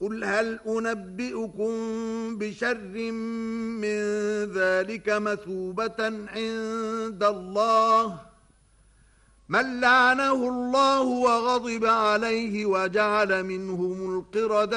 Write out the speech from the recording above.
قل هل أنبئكم بشر من ذلك مثوبة عند الله من لعنه الله وغضب عليه وجعل منهم القردة